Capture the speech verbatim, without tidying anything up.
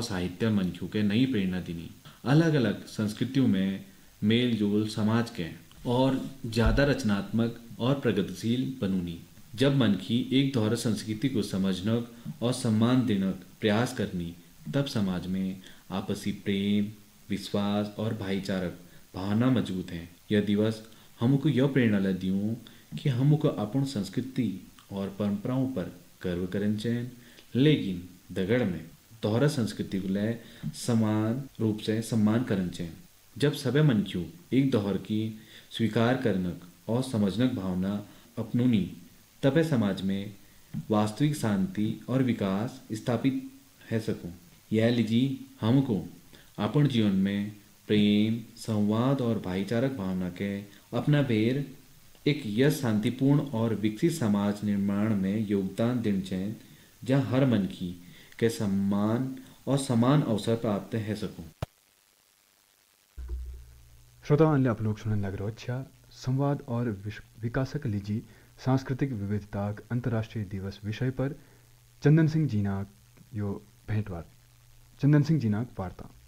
और साहित्य मनख्यू के नई प्रेरणा दिनी। अलग अलग संस्कृतियों में मेल जोल समाज के और ज़्यादा रचनात्मक और प्रगतिशील बनूनी। जब मनखी एक दोहरा संस्कृति को समझनक और सम्मान देनक प्रयास करनी, तब समाज में आपसी प्रेम, विश्वास और भाईचारक भावना मजबूत है। यह दिवस हमको यह प्रेरणा ला दियो कि हमको अपन संस्कृति और परंपराओं पर गर्व करन चैन, लेकिन दगड़ में दोहरा संस्कृति को ले समान रूप से सम्मान करन चैन। जब सभी मनख्यू एक दोहर की स्वीकार करनक और समझनक भावना अपनूनी, तबे समाज में वास्तविक शांति और विकास स्थापित है सकूं। यह लीजी हमको अपन जीवन में प्रेम, संवाद और भाईचारक भावना के अपना बेर एक यह शांतिपूर्ण और विकसित समाज निर्माण में योगदान देना चाहिए, जहाँ हर मनखी के सम्मान और समान अवसर प्राप्त है सकूं। श्रोताओं आप लोग सुनने लग रहे अच्छा संवाद और विकासक लीजी सांस्कृतिक विविधता अंतर्राष्ट्रीय दिवस विषय पर चंदन सिंह जीना यो भेंटवार्ता चंदन सिंह जीना वार्ता।